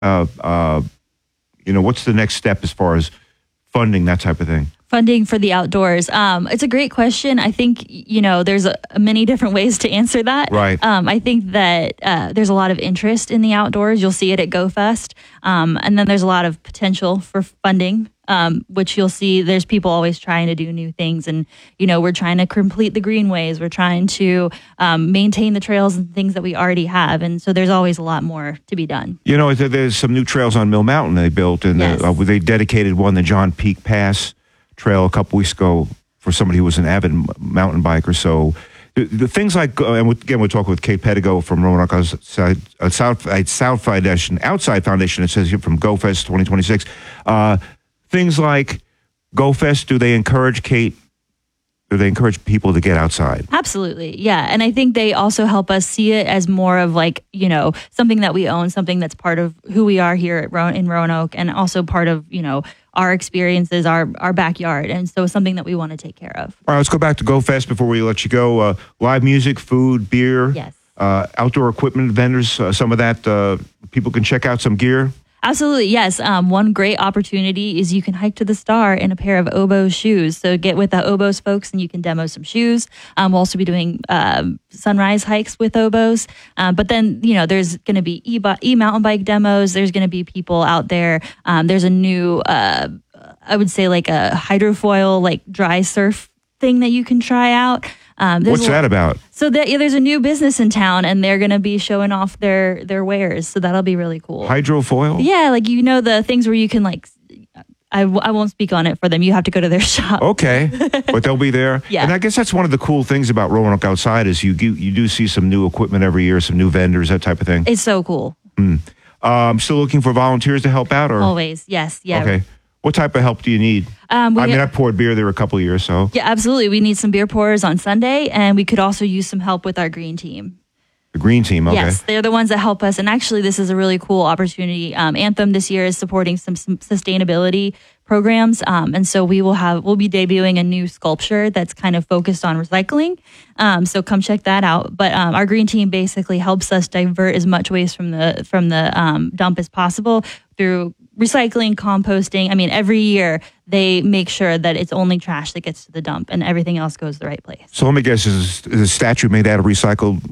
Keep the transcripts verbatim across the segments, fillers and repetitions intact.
uh, uh, you know, what's the next step as far as funding, that type of thing? Funding for the outdoors. Um, it's a great question. I think, you know, there's a, many different ways to answer that. Right. Um, I think that uh, there's a lot of interest in the outdoors. You'll see it at GoFest. Um, and then there's a lot of potential for funding, um, which you'll see there's people always trying to do new things. And, you know, we're trying to complete the greenways. We're trying to um, maintain the trails and things that we already have. And so there's always a lot more to be done. You know, there's some new trails on Mill Mountain they built, and Yes. uh, they dedicated one, the John Peak Pass Trail, a couple weeks ago for somebody who was an avid mountain biker. So the, the things like, uh, and again, we'll talk with Kate Pedigo from Roanoke Outside, uh, South, uh, South Foundation, Outside Foundation, it says here from GoFest twenty twenty-six. Uh, things like GoFest, do they encourage, Kate, do they encourage people to get outside? Absolutely. Yeah. And I think they also help us see it as more of like, you know, something that we own, something that's part of who we are here at Ro- in Roanoke, and also part of, you know, our experiences, our our backyard. And so something that we want to take care of. All right, let's go back to GoFest before we let you go. Uh, live music, food, beer, Yes. uh, outdoor equipment vendors, uh, some of that, uh, people can check out some gear. Absolutely, yes. Um, one great opportunity is you can hike to the Star in a pair of Oboz shoes. So get with the Oboz folks and you can demo some shoes. Um, we'll also be doing um, sunrise hikes with Oboz. Um, but then, you know, there's going to be e- e-mountain bike demos. There's going to be people out there. Um, there's a new, uh, I would say like a hydrofoil, like dry surf thing that you can try out. Um, What's that about? So that, yeah, there's a new business in town, and they're going to be showing off their their wares. So that'll be really cool. Hydrofoil? Yeah, like, you know, the things where you can like, I, I won't speak on it for them. You have to go to their shop. Okay, but they'll be there. Yeah. And I guess that's one of the cool things about Roanoke Outside is you you, you do see some new equipment every year, some new vendors, that type of thing. It's so cool. Mm. Um, still looking for volunteers to help out? Or Always, yes, yeah. Okay. What type of help do you need? Um, we I mean, get- I poured beer there a couple of years, so. Yeah, absolutely. We need some beer pourers on Sunday, and we could also use some help with our green team. The green team, okay. Yes, they're the ones that help us. And actually, this is a really cool opportunity. Um, Anthem this year is supporting some, some sustainability programs. Um, and so we will have, we'll be debuting a new sculpture that's kind of focused on recycling. Um, so come check that out. But um, our green team basically helps us divert as much waste from the, from the um, dump as possible through recycling, composting. I mean, every year they make sure that it's only trash that gets to the dump and everything else goes the right place. So let me guess, is, is a statue made out of recycled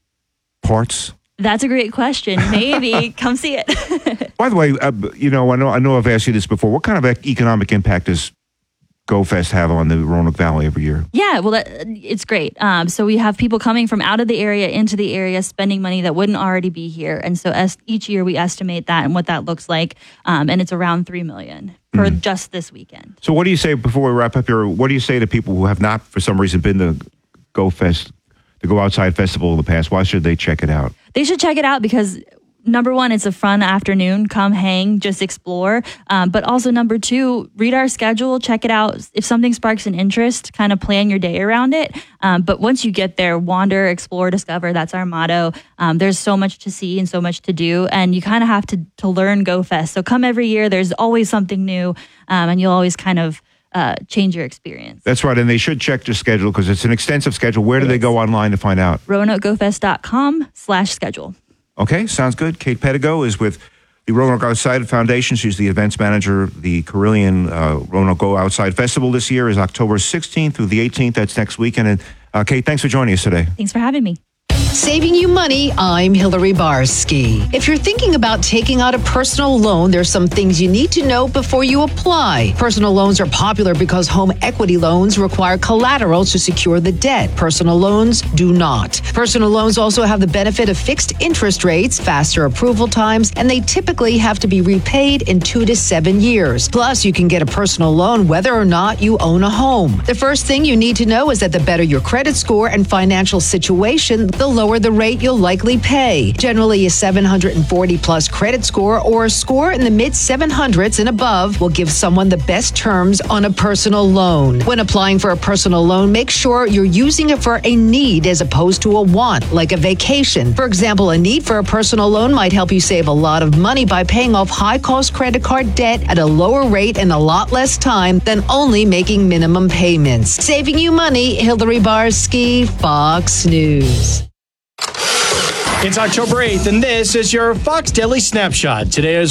parts? That's a great question. Maybe come see it. By the way, uh, you know, I know I know I've asked you this before. What kind of ec- economic impact does GoFest have on the Roanoke Valley every year? Yeah, well, that, it's great. Um, so we have people coming from out of the area into the area, spending money that wouldn't already be here. And so as, each year we estimate that and what that looks like. Um, and it's around three million dollars for Mm. just this weekend. So what do you say, before we wrap up here, what do you say to people who have not, for some reason, been to GoFest, the Go Outside Festival in the past? Why should they check it out? They should check it out because, number one, it's a fun afternoon. Come hang, just explore. Um, but also, number two, read our schedule, check it out. If something sparks an interest, kind of plan your day around it. Um, but once you get there, wander, explore, discover. That's our motto. Um, there's so much to see and so much to do. And you kind of have to, to learn GoFest. So come every year. There's always something new. Um, and you'll always kind of uh, change your experience. That's right. And they should check their schedule because it's an extensive schedule. Where do they go online to find out? roanoke go fest dot com slash schedule. Okay, sounds good. Kate Pedigo is with the Roanoke Outside Foundation. She's the events manager. The Carillion uh, Roanoke Go Outside Festival this year is October sixteenth through the eighteenth. That's next weekend. And uh, Kate, thanks for joining us today. Thanks for having me. Saving you money, I'm Hillary Barsky. If you're thinking about taking out a personal loan, there's some things you need to know before you apply. Personal loans are popular because home equity loans require collateral to secure the debt. Personal loans do not. Personal loans also have the benefit of fixed interest rates, faster approval times, and they typically have to be repaid in two to seven years. Plus, you can get a personal loan whether or not you own a home. The first thing you need to know is that the better your credit score and financial situation, the lower the rate you'll likely pay. Generally, a seven hundred forty plus credit score or a score in the mid seven hundreds and above will give someone the best terms on a personal loan. When applying for a personal loan, make sure you're using it for a need as opposed to a want, like a vacation. For example, a need for a personal loan might help you save a lot of money by paying off high-cost credit card debt at a lower rate and a lot less time than only making minimum payments. Saving you money, Hillary Barsky, Fox News. It's October eighth, and this is your Fox Daily Snapshot. Today is